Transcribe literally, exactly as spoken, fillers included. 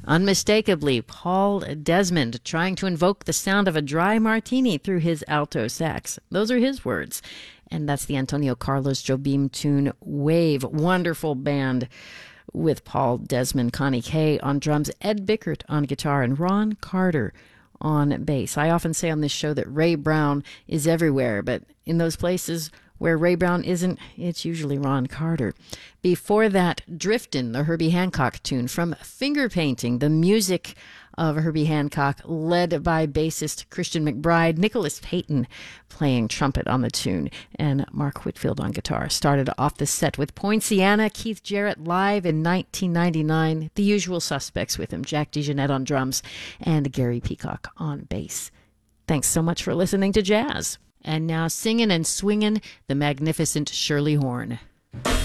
Unmistakably, Paul Desmond trying to invoke the sound of a dry martini through his alto sax. Those are his words. And that's the Antonio Carlos Jobim tune, Wave. Wonderful band with Paul Desmond, Connie Kay on drums, Ed Bickert on guitar, and Ron Carter on bass. I often say on this show that Ray Brown is everywhere, but in those places where Ray Brown isn't, it's usually Ron Carter. Before that, Driftin', the Herbie Hancock tune from Finger Painting, the music of Herbie Hancock, led by bassist Christian McBride, Nicholas Payton playing trumpet on the tune, and Mark Whitfield on guitar. Started off the set with Poinciana, Keith Jarrett live in nineteen ninety-nine, the usual suspects with him, Jack DeJohnette on drums, and Gary Peacock on bass. Thanks so much for listening to Jazz. And now singing and swinging, the magnificent Shirley Horn.